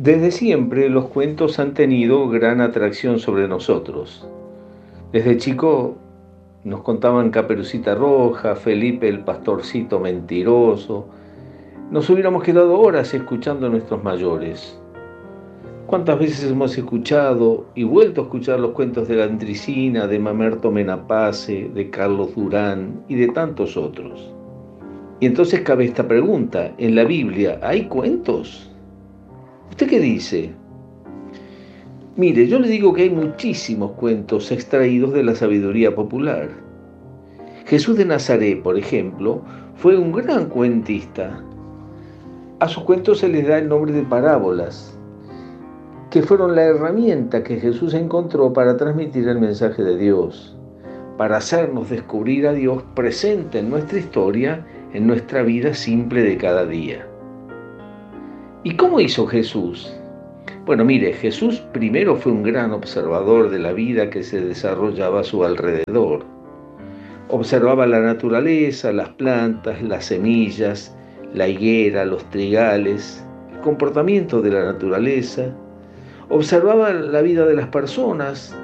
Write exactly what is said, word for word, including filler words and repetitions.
Desde siempre los cuentos han tenido gran atracción sobre nosotros. Desde chico nos contaban Caperucita Roja, Felipe el pastorcito mentiroso. Nos hubiéramos quedado horas escuchando a nuestros mayores. ¿Cuántas veces hemos escuchado y vuelto a escuchar los cuentos de la Andricina, de Mamerto Menapace, de Carlos Durán y de tantos otros? Y entonces cabe esta pregunta: ¿en la Biblia hay cuentos? ¿Usted qué dice? Mire, yo le digo que hay muchísimos cuentos extraídos de la sabiduría popular. Jesús de Nazaret, por ejemplo, fue un gran cuentista. A sus cuentos se les da el nombre de parábolas, que fueron la herramienta que Jesús encontró para transmitir el mensaje de Dios, para hacernos descubrir a Dios presente en nuestra historia, en nuestra vida simple de cada día. ¿Y cómo hizo Jesús? Bueno, mire, Jesús primero fue un gran observador de la vida que se desarrollaba a su alrededor. Observaba la naturaleza, las plantas, las semillas, la higuera, los trigales, el comportamiento de la naturaleza. Observaba la vida de las personas,